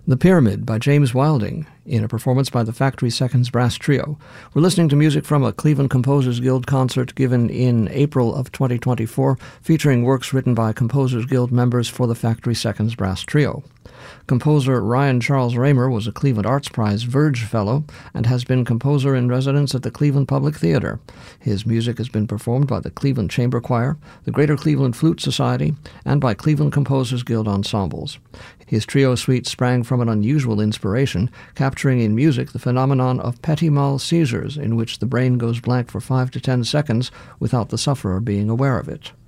The Pyramid by James Wilding, in a performance by the Factory Seconds Brass Trio. We're listening to music from a Cleveland Composers Guild concert given in April of 2024, featuring works written by Composers Guild members for the Factory Seconds Brass Trio. Composer Ryan Charles Raymer was a Cleveland Arts Prize Verge Fellow and has been composer in residence at the Cleveland Public Theater. His music has been performed by the Cleveland Chamber Choir, the Greater Cleveland Flute Society, and by Cleveland Composers Guild ensembles. His trio suite sprang from an unusual inspiration, capturing in music the phenomenon of petit mal seizures, in which the brain goes blank for 5 to 10 seconds without the sufferer being aware of it.